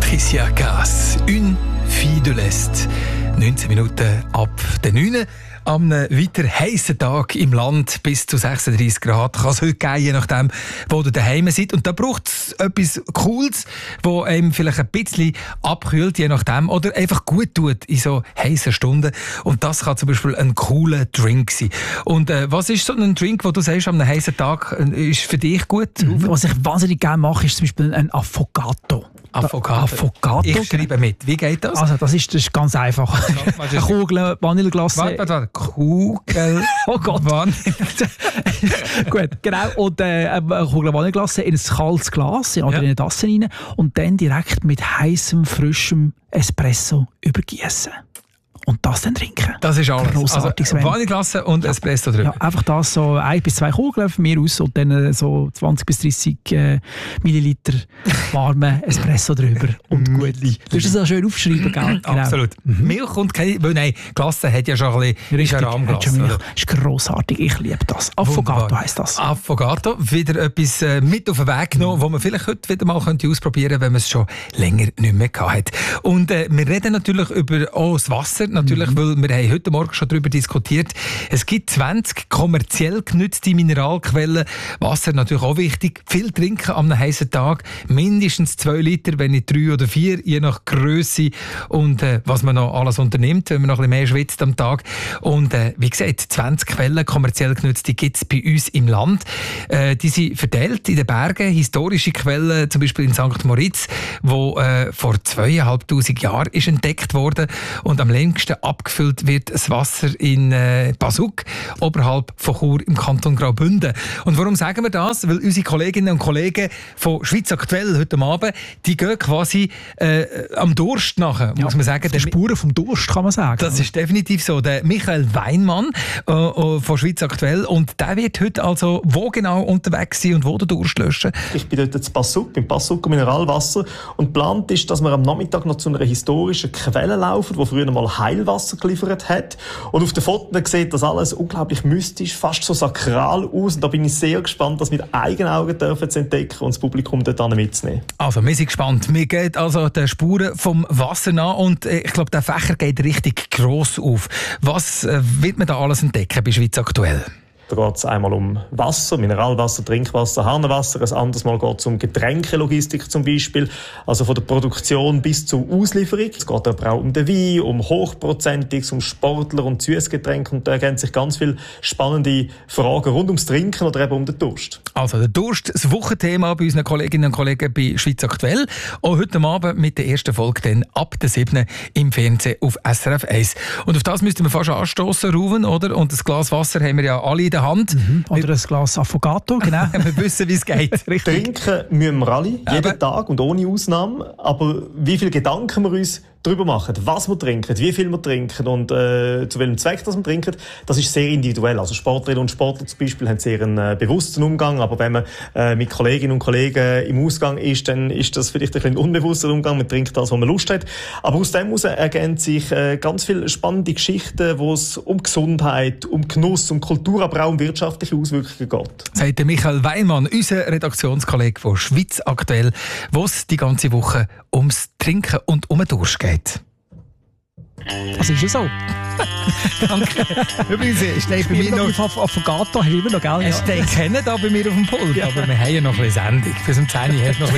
Patricia Cass, «Une fille de l'Est». 19 Minuten ab der 9. Am weiter heissen Tag im Land bis zu 36 Grad kann es heute geben, je nachdem, wo ihr daheim seid. Und da braucht es etwas Cooles, das einem vielleicht ein bisschen abkühlt, je nachdem, oder einfach gut tut in so heissen Stunden. Und das kann zum Beispiel ein cooler Drink sein. Und was ist so ein Drink, wo du sagst, am heissen Tag ist für dich gut? Was ich wahnsinnig gerne mache, ist zum Beispiel ein Affogato. Affogato. Ich schreibe mit. Wie geht das? Also das ist ganz einfach. Eine Kugel Vanilleglasse. Warte. Kugel. Oh Gott. Gut, genau. Und eine Kugel Vanilleglasse in ein kaltes Glas oder in eine Tasse rein und dann direkt mit heißem, frischem Espresso übergießen. Und das dann trinken. Das ist alles. Grossartig, also, Vanilleglasse und Espresso drüber. Ja, einfach das so 1 bis 2 Kugeln von mir aus und dann so 20 bis 30 Milliliter warmen Espresso drüber. Und gut. Du musst es auch schön aufschreiben, gell? Genau. Absolut. Milch und keine... Weil nein, Glasse hat ja schon ein bisschen Rahmglas. Das ist grossartig. Ich liebe das. Affogato heisst das. Affogato. Wieder etwas mit auf den Weg genommen, was man vielleicht heute wieder mal ausprobieren könnte, wenn man es schon länger nicht mehr hatte. Und wir reden natürlich über das Wasser. Natürlich, weil wir haben heute Morgen schon darüber diskutiert. Es gibt 20 kommerziell genutzte Mineralquellen. Wasser natürlich auch wichtig. Viel trinken am heißen Tag. Mindestens 2 Liter, wenn nicht 3 oder 4, je nach Grösse und was man noch alles unternimmt, wenn man noch ein bisschen mehr schwitzt am Tag. Und wie gesagt, 20 Quellen kommerziell genutzte gibt es bei uns im Land. Die sind verteilt in den Bergen. Historische Quellen, zum Beispiel in St. Moritz, wo vor 2'500 Jahren ist entdeckt worden. Und am längsten abgefüllt wird das Wasser in Basuk, oberhalb von Chur im Kanton Graubünden. Und warum sagen wir das? Weil unsere Kolleginnen und Kollegen von Schweiz aktuell heute Abend, die gehen quasi am Durst nachher, muss man sagen. Spuren vom Durst, kann man sagen. Das ist definitiv so. Der Michael Weinmann von Schweiz aktuell. Und der wird heute also wo genau unterwegs sein und wo den Durst löschen? Ich bin dort in Basuk, beim Basuk Mineralwasser. Und geplant ist, dass wir am Nachmittag noch zu einer historischen Quelle laufen, die früher mal Heilwasser geliefert hat. Und auf den Fotos sieht das alles unglaublich mystisch, fast so sakral aus. Und da bin ich sehr gespannt, das mit eigenen Augen zu entdecken und das Publikum dort mitzunehmen. Also, wir sind gespannt. Wir gehen also den Spuren vom Wasser nach und ich glaube, der Fächer geht richtig gross auf. Was wird man da alles entdecken bei Schweiz aktuell? Da geht es einmal um Wasser, Mineralwasser, Trinkwasser, Hahnenwasser. Ein anderes Mal geht es um Getränkelogistik zum Beispiel, also von der Produktion bis zur Auslieferung. Es geht aber auch um den Wein, um Hochprozentiges, um Sportler und Süßgetränke. Und da ergeben sich ganz viele spannende Fragen rund ums Trinken oder eben um den Durst. Also der Durst, das Wochenthema bei unseren Kolleginnen und Kollegen bei Schweiz aktuell. Auch heute Abend mit der ersten Folge dann ab der 7. im Fernsehen auf SRF 1. Und auf das müssten wir fast anstoßen, Ruven, oder? Und das Glas Wasser haben wir ja alle in der Hand. Oder ein Glas Affogato, genau. Wir wissen, wie es geht. Richtig. Trinken müssen wir alle, jeden Tag und ohne Ausnahme. Aber wie viele Gedanken wir uns darüber machen, was wir trinken, wie viel wir trinken und zu welchem Zweck das wir trinken, das ist sehr individuell. Also Sportlerinnen und Sportler zum Beispiel haben sehr einen bewussten Umgang, aber wenn man mit Kolleginnen und Kollegen im Ausgang ist, dann ist das vielleicht ein bisschen unbewusster Umgang. Man trinkt das, was man Lust hat. Aber aus dem heraus ergeben sich ganz viele spannende Geschichten, wo es um Gesundheit, um Genuss, um Kultur, aber auch um wirtschaftliche Auswirkungen geht. Sagt der Michael Weinmann, unser Redaktionskollege von Schweiz aktuell, wo es die ganze Woche ums Trinken und um den Durst geht. Das ist ja so. Danke. Übrigens, steht bei mir noch... Affogato haben wir noch, gell? Es steht kennen da bei mir auf dem Pult, aber wir haben ja noch ein bisschen Sendung. Bis um 10 Uhr hast du noch ein bisschen